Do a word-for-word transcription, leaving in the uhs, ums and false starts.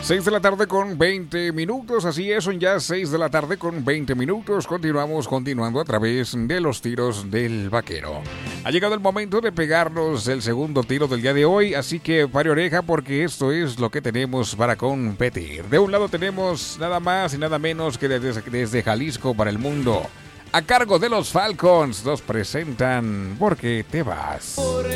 seis de la tarde con veinte minutos, así es, son ya seis de la tarde con veinte minutos. Continuamos continuando a través de los tiros del vaquero. Ha llegado el momento de pegarnos el segundo tiro del día de hoy, así que pare oreja porque esto es lo que tenemos para competir. De un lado tenemos nada más y nada menos que desde, desde Jalisco para el mundo. A cargo de los Falcons nos presentan ¿Por qué te vas?